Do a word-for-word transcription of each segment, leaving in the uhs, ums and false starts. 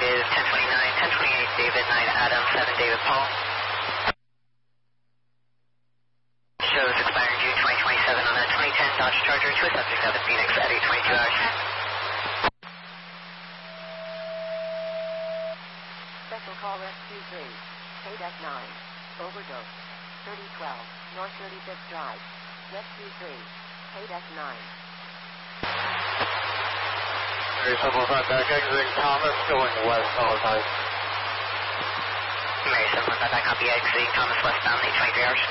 is ten twenty-nine, ten twenty-eight David, nine Adam, seven David Paul. Shows expiring June twenty twenty-seven on a twenty ten Dodge Charger to a subject out of Phoenix at eight twenty-two hours. Special call rescue three, K F nine, overdose, thirty twelve, North thirty-fifth Drive, rescue three, K F nine. Mary seven one five back exiting Thomas, going west all the time. Mary seven one five back, copy exiting Thomas westbound, eight twenty-three hours.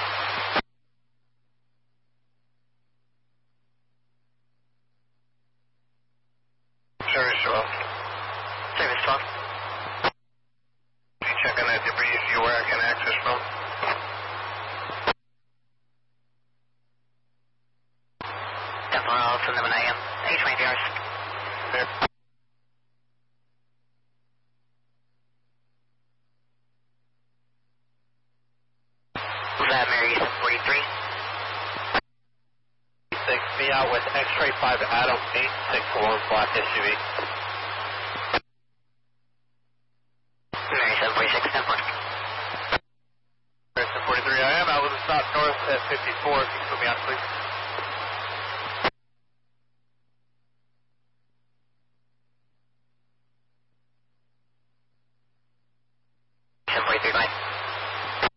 Service twelve. Service twelve. You checking that debris, see where I can access from? Definitely all from them when I am, eight twenty-three hours. There. Was that Mary seven forty-three? six, me out with X-ray five Adam, eight six one, black S U V. Mary seven forty-six, ten four. Mary seven forty-three, I am out with a stop north at fifty-four, if you can put me on, please.